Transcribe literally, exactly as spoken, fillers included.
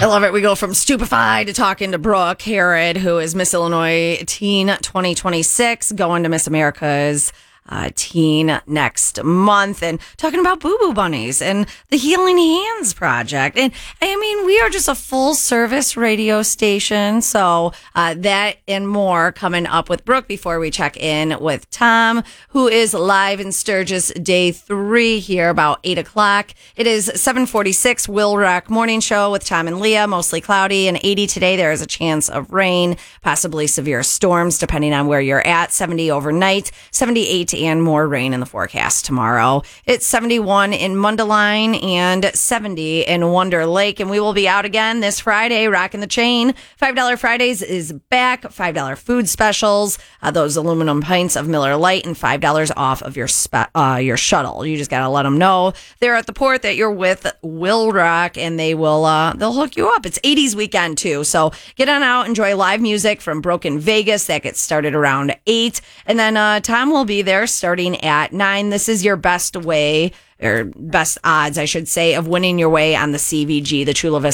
I love it. We go from stupefied to talking to Brooke Harrod, who is Miss Illinois Teen twenty twenty-six, going to Miss America's uh, Teen next month, and talking about Boo Boo Bunnies and the Healing Hands Project. And I mean, we are just a full service radio station. So uh, that and more coming up with Brooke before we check in with Tom, who is live in Sturgis day three here about eight o'clock. It is seven forty-six Will Rock Morning Show with Tom and Leah, mostly cloudy and eighty today. There is a chance of rain, possibly severe storms, depending on where you're at. seventy overnight, seventy-eight and more rain in the forecast tomorrow. It's seventy-one in Mundelein and seventy in Wonder Lake. And we will be out again this Friday, rocking the chain. five dollar Fridays is back. five dollar food specials, uh, those aluminum pints of Miller Lite, and five dollars off of your spe- uh, your shuttle. You just got to let them know they're at the port that you're with Will Rock, and they will uh, they'll hook you up. It's eighties weekend too, so get on out, enjoy live music from Broken Vegas. That gets started around eight, and then uh, Tom will be there starting at nine. This is your best way, or best odds, I should say, of winning your way on the C V G, the Chula Vista